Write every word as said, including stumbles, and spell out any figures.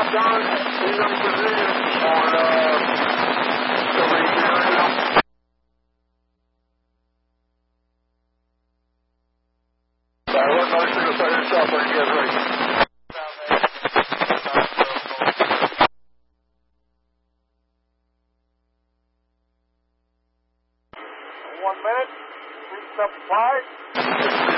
John, he's on position on, uh, somebody right now. I want another single side yourself when you guys ready. One minute, three seven five.